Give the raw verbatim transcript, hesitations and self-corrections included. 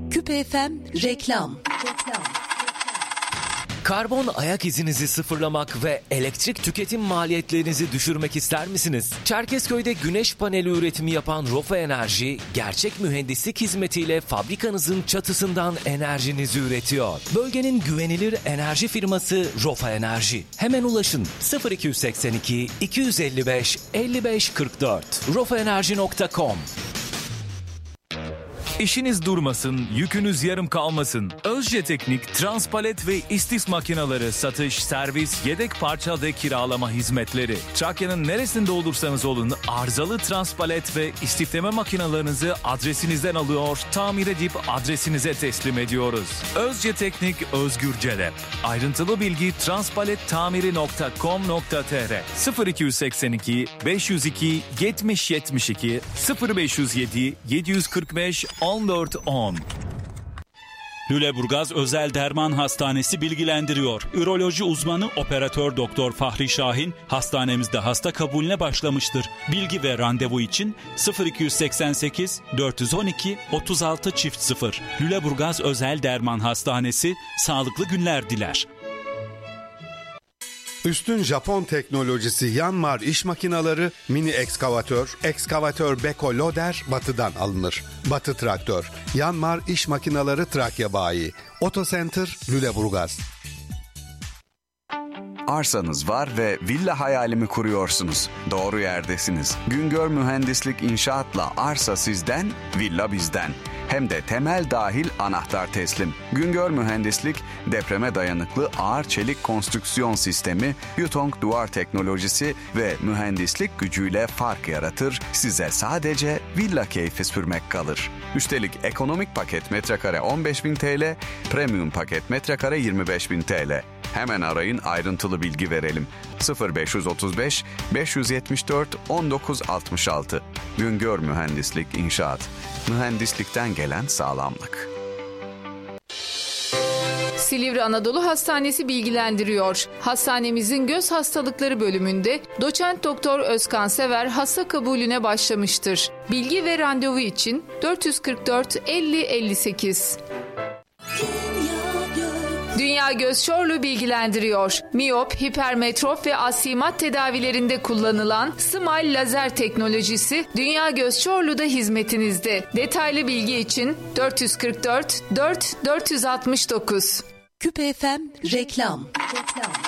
Küpe F M reklam. Karbon ayak izinizi sıfırlamak ve elektrik tüketim maliyetlerinizi düşürmek ister misiniz? Çerkezköy'de güneş paneli üretimi yapan Rofa Enerji, gerçek mühendislik hizmetiyle fabrikanızın çatısından enerjinizi üretiyor. Bölgenin güvenilir enerji firması Rofa Enerji. Hemen ulaşın sıfır iki seksen iki iki yüz elli beş elli beş kırk dört rofa enerji nokta com. İşiniz durmasın, yükünüz yarım kalmasın. Özce Teknik, transpalet ve istis makineleri satış, servis, yedek parça ve kiralama hizmetleri. Trakya'nın neresinde olursanız olun arızalı transpalet ve istifleme makinalarınızı adresinizden alıyor, tamir edip adresinize teslim ediyoruz. Özce Teknik, Özgür Celep. Ayrıntılı bilgi transpalettamiri nokta com nokta tr sıfır iki seksen iki beş yüz iki yetmiş yetmiş iki sıfır beş yüz yedi yedi yüz kırk beş on dört on. Lüleburgaz Özel Derman Hastanesi bilgilendiriyor. Üroloji uzmanı operatör doktor Fahri Şahin hastanemizde hasta kabulüne başlamıştır. Bilgi ve randevu için sıfır iki seksen sekiz dört yüz on iki otuz altı çift sıfır. Lüleburgaz Özel Derman Hastanesi sağlıklı günler diler. Üstün Japon teknolojisi Yanmar iş makineleri, mini ekskavatör, ekskavatör Beko Loader Batı'dan alınır. Batı Traktör, Yanmar iş makineleri Trakya Bayi, Otocenter Lüleburgaz. Arsanız var ve villa hayalimi kuruyorsunuz. Doğru yerdesiniz. Güngör Mühendislik İnşaat'la arsa sizden, villa bizden. Hem de temel dahil anahtar teslim. Güngör Mühendislik, depreme dayanıklı ağır çelik konstrüksiyon sistemi, Yutong duvar teknolojisi ve mühendislik gücüyle fark yaratır. Size sadece villa keyfi sürmek kalır. Üstelik ekonomik paket metrekare on beş bin TL, premium paket metrekare yirmi beş bin TL. Hemen arayın, ayrıntılı bilgi verelim. sıfır beş otuz beş beş yüz yetmiş dört on dokuz altmış altı. Güngör Mühendislik İnşaat. Mühendislikten gelen sağlamlık. Silivri Anadolu Hastanesi bilgilendiriyor. Hastanemizin göz hastalıkları bölümünde doçent doktor Özkan Sever hasta kabulüne başlamıştır. Bilgi ve randevu için dört yüz kırk dört elli elli sekiz. Dünya Göz Çorlu bilgilendiriyor. Miyop, hipermetrop ve astigmat tedavilerinde kullanılan Smile lazer teknolojisi Dünya Göz Çorlu'da hizmetinizde. Detaylı bilgi için dört yüz kırk dört dört dört yüz altmış dokuz. Küpe F M reklam. reklam.